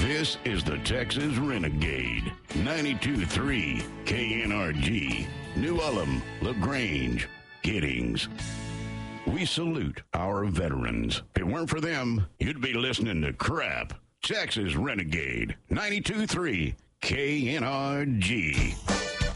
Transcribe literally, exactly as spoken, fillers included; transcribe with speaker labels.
Speaker 1: This is the Texas Renegade, ninety-two point three K N R G, New Ulm, LaGrange, Giddings. We salute our veterans. If it weren't for them, you'd be listening to crap. Texas Renegade, ninety-two point three K N R G.